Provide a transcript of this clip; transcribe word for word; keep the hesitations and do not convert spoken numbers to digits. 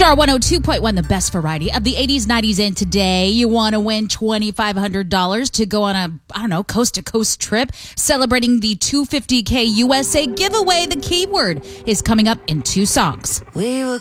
Star one oh two point one, the best variety of the eighties, nineties, and today. You want to win twenty-five hundred dollars to go on a, I don't know, coast-to-coast trip celebrating the two hundred fifty K U S A giveaway. The keyword is coming up in two songs. We were